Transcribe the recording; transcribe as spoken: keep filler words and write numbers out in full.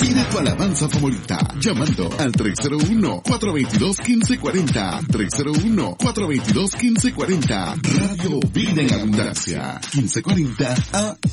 Pide tu alabanza favorita llamando al tres cero uno, cuatro dos dos, uno cinco cuatro cero. tres cero uno, cuatro dos dos, uno cinco cuatro cero. Radio Vida en Abundancia. quince cuarenta A